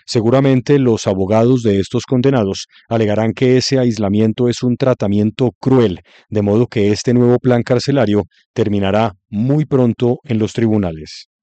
Seguramente los abogados de estos condenados alegarán que ese aislamiento es un tratamiento cruel, de modo que este nuevo plan carcelario terminará muy pronto en los tribunales.